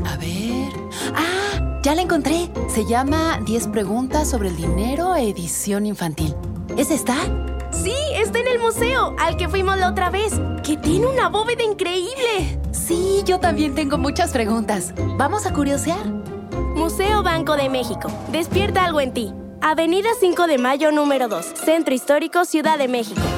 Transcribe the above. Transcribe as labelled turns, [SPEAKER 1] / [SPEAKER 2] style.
[SPEAKER 1] A ver... ¡Ah! Ya la encontré. Se llama 10 preguntas sobre el dinero, edición infantil. ¿Es esta?
[SPEAKER 2] Sí, está en el museo, al que fuimos la otra vez, que tiene una bóveda increíble.
[SPEAKER 1] Sí, yo también tengo muchas preguntas. ¿Vamos a curiosear?
[SPEAKER 2] Museo Banco de México. Despierta algo en ti. Avenida 5 de Mayo, número 2. Centro Histórico, Ciudad de México.